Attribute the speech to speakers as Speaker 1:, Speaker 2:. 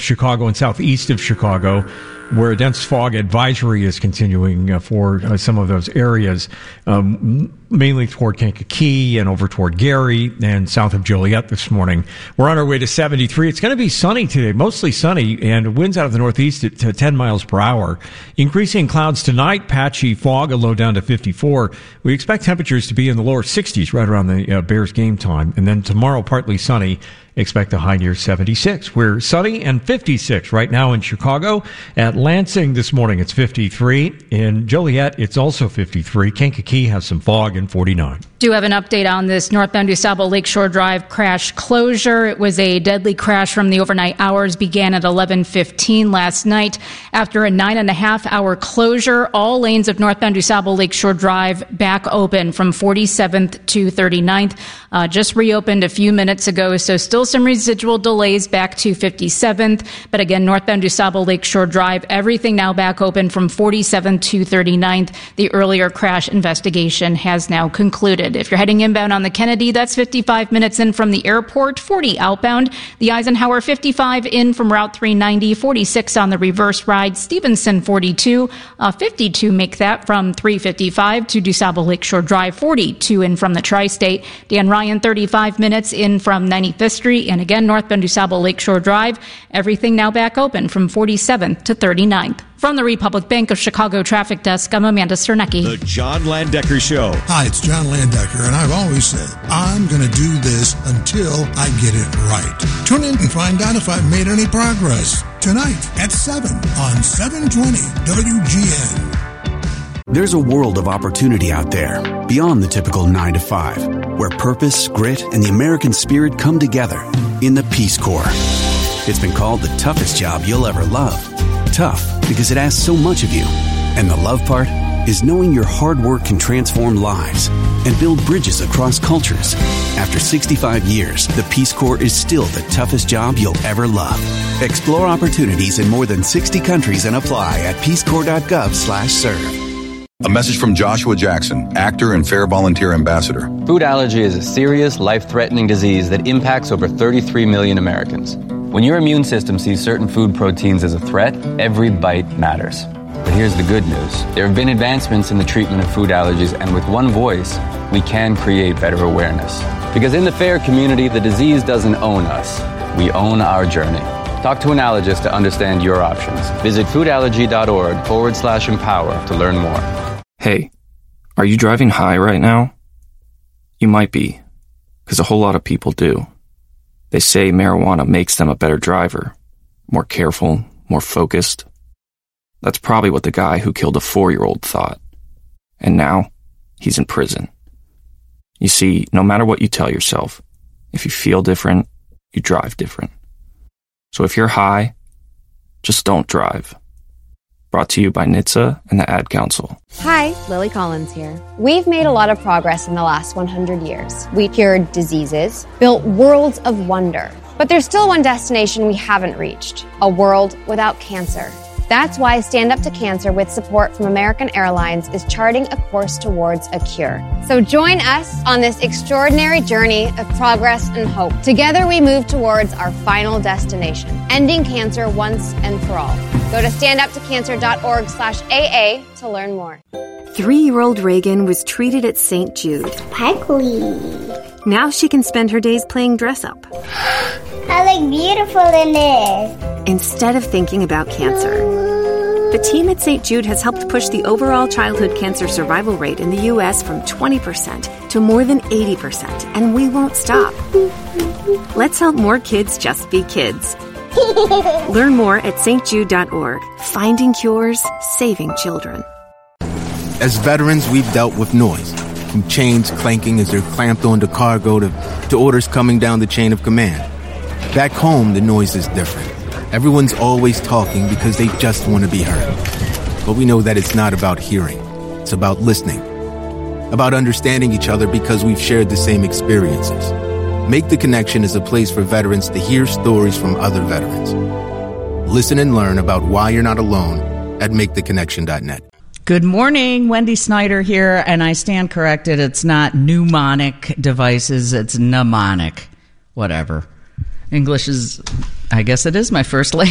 Speaker 1: Chicago and southeast of Chicago, where a dense fog advisory is continuing for some of those areas, mainly toward Kankakee and over toward Gary and south of Joliet this morning. We're on our way to 73. It's going to be sunny today, mostly sunny, and winds out of the northeast at 10 miles per hour. Increasing clouds tonight, patchy fog, a low down to 54. We expect temperatures to be in the lower 60s right around the Bears game time. And then tomorrow, partly sunny. Expect a high near 76. We're sunny and 56 right now in Chicago. At Lansing this morning, it's 53. In Joliet, it's also 53. Kankakee has some fog and 49.
Speaker 2: Do have an update on this northbound DuSable Lakeshore Drive crash closure. It was a deadly crash from the overnight hours, began at 11:15 last night. After a 9.5-hour closure, all lanes of northbound DuSable Lakeshore Drive back open from 47th to 39th. Just reopened a few minutes ago, so still some residual delays back to 57th. But again, northbound DuSable Lakeshore Drive, everything now back open from 47th to 39th. The earlier crash investigation has now concluded. If you're heading inbound on the Kennedy, that's 55 minutes in from the airport, 40 outbound. The Eisenhower, 55 in from Route 390, 46 on the reverse ride. Stevenson, 42, 52 make that from 355 to DuSable Lakeshore Drive, 42 in from the Tri-State. Dan Ryan, 35 minutes in from 95th Street. And again, northbound DuSable Lakeshore Drive, everything now back open from 47th to 39th. From the Republic Bank of Chicago Traffic Desk, I'm Amanda Cernecki.
Speaker 3: The John Landecker Show.
Speaker 4: Hi, it's John Landecker, and I've always said, I'm going to do this until I get it right. Tune in and find out if I've made any progress. Tonight at 7 on 720 WGN.
Speaker 5: There's a world of opportunity out there, beyond the typical 9 to 5, where purpose, grit, and the American spirit come together in the Peace Corps. It's been called the toughest job you'll ever love. Tough because it asks so much of you. And the love part is knowing your hard work can transform lives and build bridges across cultures. After 65 years, the Peace Corps is still the toughest job you'll ever love. Explore opportunities in more than 60 countries and apply at peacecorps.gov/serve.
Speaker 6: A message from Joshua Jackson, actor and Fair Volunteer Ambassador.
Speaker 7: Food allergy is a serious, life-threatening disease that impacts over 33 million Americans. When your immune system sees certain food proteins as a threat, every bite matters. But here's the good news. There have been advancements in the treatment of food allergies, and with one voice, we can create better awareness. Because in the FAIR community, the disease doesn't own us. We own our journey. Talk to an allergist to understand your options. Visit foodallergy.org/empower to learn more.
Speaker 8: Hey, are you driving high right now? You might be, because a whole lot of people do. They say marijuana makes them a better driver, more careful, more focused. That's probably what the guy who killed a 4-year-old thought. And now, he's in prison. You see, no matter what you tell yourself, if you feel different, you drive different. So if you're high, just don't drive. Brought to you by NHTSA and the Ad Council.
Speaker 9: Hi, Lily Collins here. We've made a lot of progress in the last 100 years. We cured diseases, built worlds of wonder. But there's still one destination we haven't reached, a world without cancer. That's why Stand Up to Cancer, with support from American Airlines, is charting a course towards a cure. So join us on this extraordinary journey of progress and hope. Together we move towards our final destination, ending cancer once and for all. Go to standuptocancer.org/AA to learn more.
Speaker 10: 3-year-old Reagan was treated at St. Jude.
Speaker 11: Sparkly.
Speaker 10: Now she can spend her days playing dress-up.
Speaker 11: I look beautiful in this.
Speaker 10: Instead of thinking about cancer. The team at St. Jude has helped push the overall childhood cancer survival rate in the U.S. from 20% to more than 80%, and we won't stop. Let's help more kids just be kids. Learn more at stjude.org. Finding cures, saving children.
Speaker 12: As veterans, we've dealt with noise, from chains clanking as they're clamped onto cargo to orders coming down the chain of command. Back home, the noise is different. Everyone's always talking because they just want to be heard. But we know that it's not about hearing. It's about listening. About understanding each other because we've shared the same experiences. Make the Connection is a place for veterans to hear stories from other veterans. Listen and learn about why you're not alone at maketheconnection.net.
Speaker 13: Good morning, Wendy Snyder here, and I stand corrected. It's not mnemonic devices, it's mnemonic. Whatever. English is, I guess it is my first language.